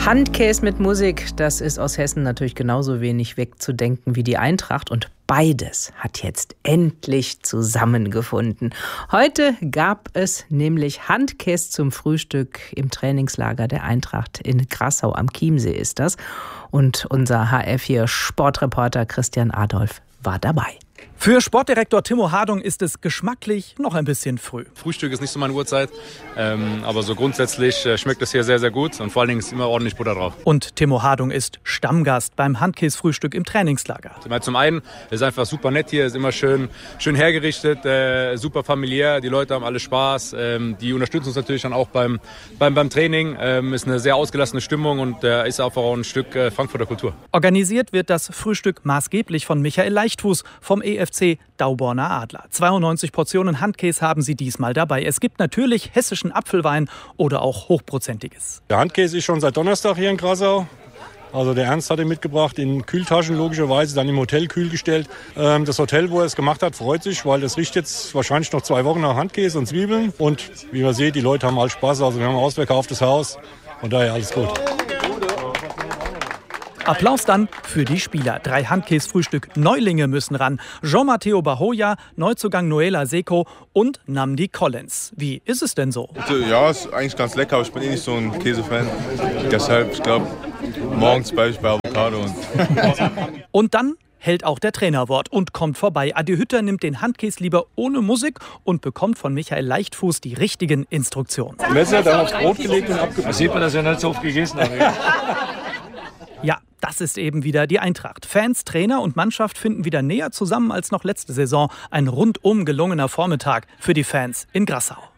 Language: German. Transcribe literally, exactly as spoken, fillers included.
Handkäse mit Musik, das ist aus Hessen natürlich genauso wenig wegzudenken wie die Eintracht. Und beides hat jetzt endlich zusammengefunden. Heute gab es nämlich Handkäse zum Frühstück im Trainingslager der Eintracht in Grassau am Chiemsee ist das. Und unser H F vier Sportreporter Christian Adolf war dabei. Für Sportdirektor Timo Hardung ist es geschmacklich noch ein bisschen früh. Frühstück ist nicht so meine Uhrzeit, ähm, aber so grundsätzlich äh, schmeckt es hier sehr, sehr gut und vor allen Dingen ist immer ordentlich Butter drauf. Und Timo Hardung ist Stammgast beim Handkäse-Frühstück im Trainingslager. Zum einen ist einfach super nett hier, ist immer schön, schön hergerichtet, äh, super familiär, die Leute haben alle Spaß, ähm, die unterstützen uns natürlich dann auch beim, beim, beim Training, ähm, ist eine sehr ausgelassene Stimmung und äh, ist einfach auch ein Stück äh, Frankfurter Kultur. Organisiert wird das Frühstück maßgeblich von Michael Leichtfuß vom E F C Dauborner Adler. zweiundneunzig Portionen Handkäse haben sie diesmal dabei. Es gibt natürlich hessischen Apfelwein oder auch hochprozentiges. Der Handkäse ist schon seit Donnerstag hier in Grassau. Also der Ernst hat ihn mitgebracht, in Kühltaschen logischerweise, dann im Hotel kühl gestellt. Das Hotel, wo er es gemacht hat, freut sich, weil das riecht jetzt wahrscheinlich noch zwei Wochen nach Handkäse und Zwiebeln. Und wie man sieht, die Leute haben halt Spaß. Also wir haben ein ausverkauftes Haus. Von daher alles gut. Applaus dann für die Spieler. Drei Handkäse-Frühstück Neulinge müssen ran. Jean-Matteo Bahoya, Neuzugang Noela Seko und Namdi Collins. Wie ist es denn so? Ja, ist eigentlich ganz lecker, aber ich bin eh nicht so ein Käsefan. Deshalb, ich glaube, morgens bleibe ich bei Avocado. Und, und dann hält auch der Trainer Wort und kommt vorbei. Adi Hütter nimmt den Handkäse lieber ohne Musik und bekommt von Michael Leichtfuß die richtigen Instruktionen. Messer dann aufs Brot gelegt und abgeführt. Da sieht man, dass er nicht so oft gegessen hat. Ja, das ist eben wieder die Eintracht. Fans, Trainer und Mannschaft finden wieder näher zusammen als noch letzte Saison. Ein rundum gelungener Vormittag für die Fans in Grassau.